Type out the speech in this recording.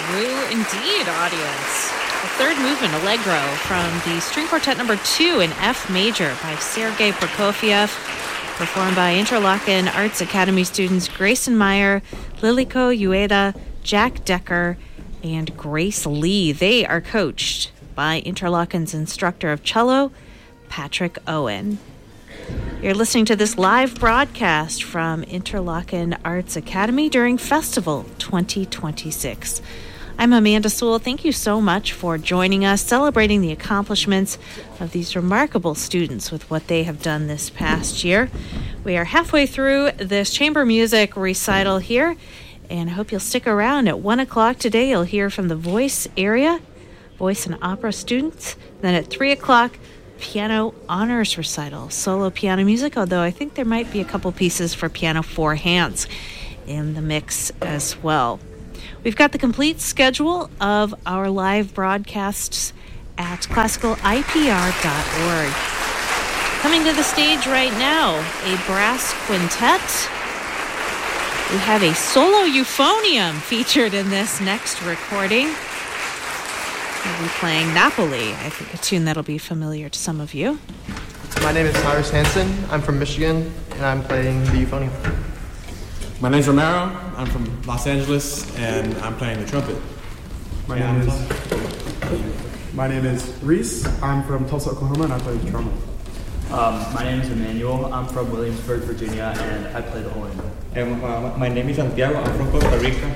True indeed, audience. The third movement, Allegro, from the String Quartet number 2 in F major by Sergei Prokofiev, performed by Interlochen Arts Academy students Grayson Meyer, Liliko Ueda, Jack Decker, and Grace Lee. They are coached by Interlochen's instructor of cello, Patrick Owen. You're listening to this live broadcast from Interlochen Arts Academy during Festival 2026. I'm Amanda Sewell. Thank you so much for joining us, celebrating the accomplishments of these remarkable students with what they have done this past year. We are halfway through this chamber music recital here, and I hope you'll stick around. At 1 o'clock today, you'll hear from the voice area, voice and opera students. Then at 3 o'clock, piano honors recital, solo piano music, although I think there might be a couple pieces for piano four hands in the mix as well. We've got the complete schedule of our live broadcasts at classicalipr.org. Coming to the stage right now, a brass quintet. We have a solo euphonium featured in this next recording. We'll be playing Napoli, I think a tune that'll be familiar to some of you. My name is Cyrus Hansen. I'm from Michigan, and I'm playing the euphonium. My name's Romero. I'm from Los Angeles, and I'm playing the trumpet. My name is Reese. I'm from Tulsa, Oklahoma, and I play the trombone. My name is Emmanuel. I'm from Williamsburg, Virginia, and I play the horn. My name is Santiago. I'm from Costa Rica.